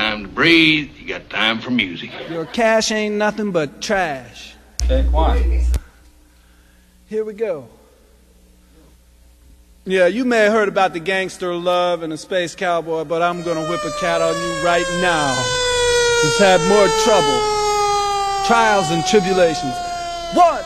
time to breathe, you got time for music. Your cash ain't nothing but trash. Okay, quiet. Here we go. Yeah, you may have heard about the gangster love and the space cowboy, but I'm gonna whip a cat on you right now. He's had more trouble, trials and tribulations. 1,